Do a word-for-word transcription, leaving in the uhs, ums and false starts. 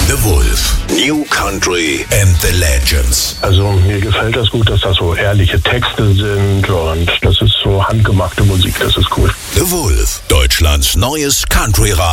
The Wolf. New Country and the Legends. Also mir gefällt das gut, dass das so ehrliche Texte sind und das ist so handgemachte Musik, das ist cool. The Wolf. Deutschlands neues Country-Radio.